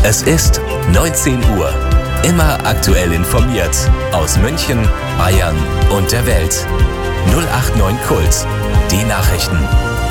Es ist 19 Uhr. Immer aktuell informiert aus München, Bayern und der Welt. 089 Kult. Die Nachrichten.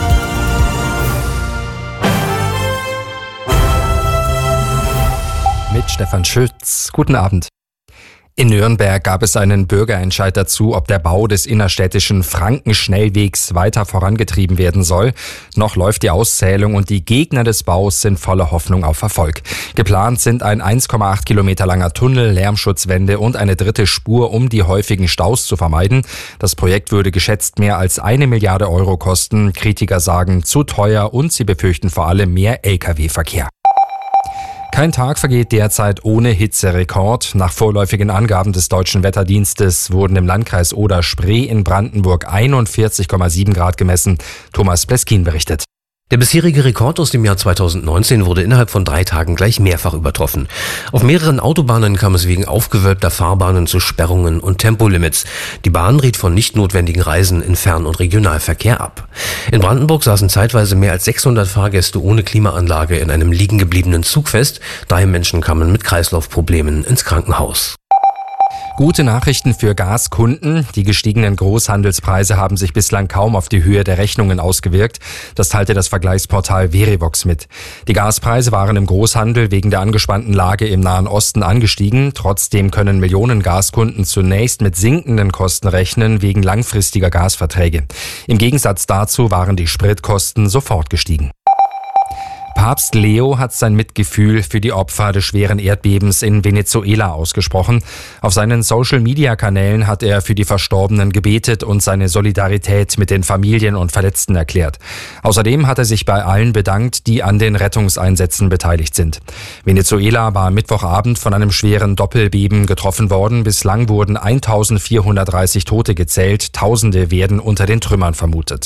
Mit Stefan Schütz. Guten Abend. In Nürnberg gab es einen Bürgerentscheid dazu, ob der Bau des innerstädtischen Frankenschnellwegs weiter vorangetrieben werden soll. Noch läuft die Auszählung und die Gegner des Baus sind voller Hoffnung auf Erfolg. Geplant sind ein 1,8 Kilometer langer Tunnel, Lärmschutzwände und eine dritte Spur, um die häufigen Staus zu vermeiden. Das Projekt würde geschätzt mehr als 1 Milliarde Euro kosten. Kritiker sagen, zu teuer und sie befürchten vor allem mehr Lkw-Verkehr. Kein Tag vergeht derzeit ohne Hitzerekord. Nach vorläufigen Angaben des Deutschen Wetterdienstes wurden im Landkreis Oder-Spree in Brandenburg 41,7 Grad gemessen. Thomas Pleskin berichtet. Der bisherige Rekord aus dem Jahr 2019 wurde innerhalb von 3 Tagen gleich mehrfach übertroffen. Auf mehreren Autobahnen kam es wegen aufgewölbter Fahrbahnen zu Sperrungen und Tempolimits. Die Bahn riet von nicht notwendigen Reisen in Fern- und Regionalverkehr ab. In Brandenburg saßen zeitweise mehr als 600 Fahrgäste ohne Klimaanlage in einem liegengebliebenen Zug fest. 3 Menschen kamen mit Kreislaufproblemen ins Krankenhaus. Gute Nachrichten für Gaskunden. Die gestiegenen Großhandelspreise haben sich bislang kaum auf die Höhe der Rechnungen ausgewirkt. Das teilte das Vergleichsportal Verivox mit. Die Gaspreise waren im Großhandel wegen der angespannten Lage im Nahen Osten angestiegen. Trotzdem können Millionen Gaskunden zunächst mit sinkenden Kosten rechnen wegen langfristiger Gasverträge. Im Gegensatz dazu waren die Spritkosten sofort gestiegen. Papst Leo hat sein Mitgefühl für die Opfer des schweren Erdbebens in Venezuela ausgesprochen. Auf seinen Social-Media-Kanälen hat er für die Verstorbenen gebetet und seine Solidarität mit den Familien und Verletzten erklärt. Außerdem hat er sich bei allen bedankt, die an den Rettungseinsätzen beteiligt sind. Venezuela war Mittwochabend von einem schweren Doppelbeben getroffen worden. Bislang wurden 1430 Tote gezählt. Tausende werden unter den Trümmern vermutet.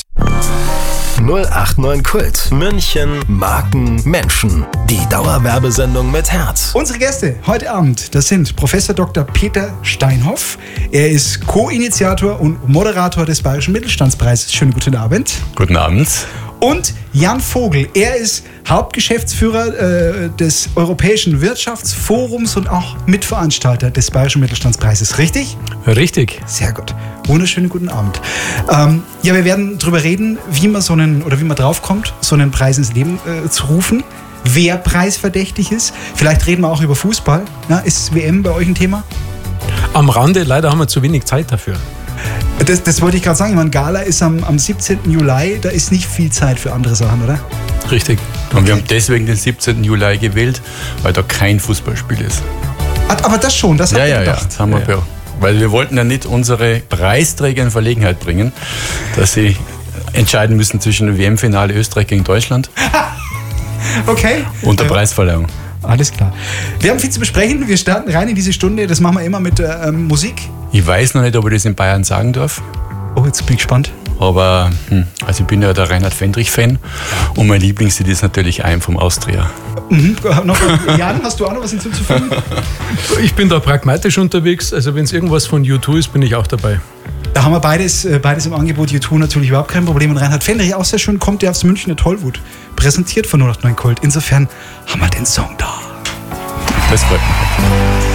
089 Kult. München, Marken, Menschen. Die Dauerwerbesendung mit Herz. Unsere Gäste heute Abend, das sind Professor Dr. Peter Steinhoff. Er ist Co-Initiator und Moderator des Bayerischen Mittelstandspreises. Schönen guten Abend. Guten Abend. Und Jan Vogel, er ist Hauptgeschäftsführer des Europäischen Wirtschaftsforums und auch Mitveranstalter des Bayerischen Mittelstandspreises. Richtig? Richtig. Sehr gut. Wunderschönen guten Abend. Ja, wir werden darüber reden, wie man draufkommt, so einen Preis ins Leben zu rufen. Wer preisverdächtig ist. Vielleicht reden wir auch über Fußball. Ja, ist WM bei euch ein Thema? Am Rande, leider haben wir zu wenig Zeit dafür. Das wollte ich gerade sagen. Ich meine, Gala ist am 17. Juli, da ist nicht viel Zeit für andere Sachen, oder? Richtig. Und wir haben deswegen den 17. Juli gewählt, weil da kein Fußballspiel ist. Aber das schon, das habt ihr gedacht. Ja, das haben wir ja. Weil wir wollten ja nicht unsere Preisträger in Verlegenheit bringen, dass sie entscheiden müssen zwischen dem WM-Finale Österreich gegen Deutschland okay. und der Preisverleihung. Alles klar. Wir haben viel zu besprechen. Wir starten rein in diese Stunde. Das machen wir immer mit Musik. Ich weiß noch nicht, ob ich das in Bayern sagen darf. Oh, jetzt bin ich gespannt. Aber also ich bin ja der Reinhard Fendrich-Fan und mein Lieblingslied ist natürlich Ein vom Austria. Jan, hast du auch noch was hinzuzufügen? Ich bin da pragmatisch unterwegs. Also wenn es irgendwas von U2 ist, bin ich auch dabei. Da haben wir beides im Angebot. U2 natürlich überhaupt kein Problem. Und Reinhard Fendrich auch sehr schön, kommt der aufs Münchner Tollwut. Präsentiert von 089 Kult. Insofern haben wir den Song da. Das freut mich.